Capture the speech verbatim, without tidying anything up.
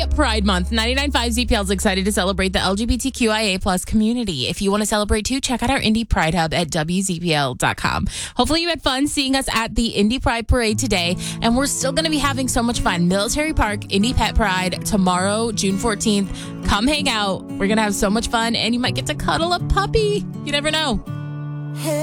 Pet Pride Month. ninety-nine point five Z P L is excited to celebrate the L G B T Q I A plus community. If you want to celebrate too, check out our Indy Pride Hub at W Z P L dot com. Hopefully you had fun seeing us at the Indy Pride Parade today, and we're still going to be having so much fun. Military Park, Indy Pet Pride, tomorrow, June fourteenth. Come hang out. We're going to have so much fun, and you might get to cuddle a puppy. You never know.